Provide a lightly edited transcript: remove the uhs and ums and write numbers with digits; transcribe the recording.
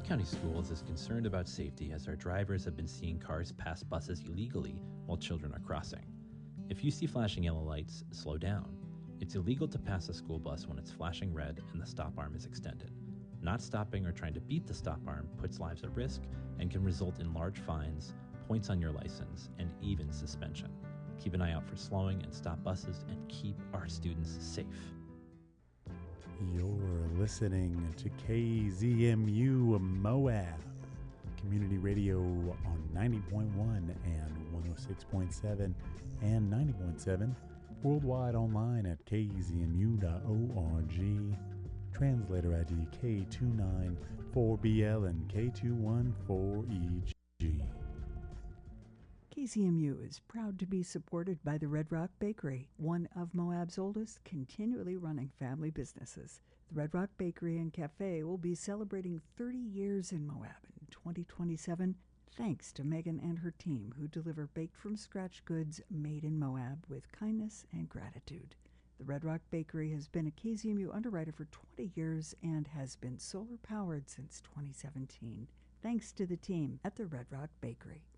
County Schools is concerned about safety as our drivers have been seeing cars pass buses illegally while children are crossing. If you see flashing yellow lights, slow down. It's illegal to pass a school bus when it's flashing red and the stop arm is extended. Not stopping or trying to beat the stop arm puts lives at risk and can result in large fines, points on your license, and even suspension. Keep an eye out for slowing and stop buses and keep our students safe. You're listening to KZMU Moab Community Radio on 90.1 and 106.7 and 90.7. Worldwide online at kzmu.org. Translator ID K294BL and K214EG. KZMU is proud to be supported by the Red Rock Bakery, one of Moab's oldest continually running family businesses. The Red Rock Bakery and Cafe will be celebrating 30 years in Moab in 2027, thanks to Megan and her team who deliver baked-from-scratch goods made in Moab with kindness and gratitude. The Red Rock Bakery has been a KZMU underwriter for 20 years and has been solar-powered since 2017, thanks to the team at the Red Rock Bakery.